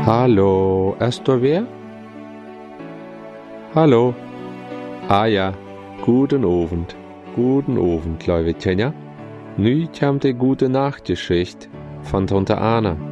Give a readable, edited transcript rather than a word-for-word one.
Hallo, ist da wer? Hallo? Ah ja, guten Abend, liebe Tanja. Nu komt de gute Nachtgeschichte von Tante Anna.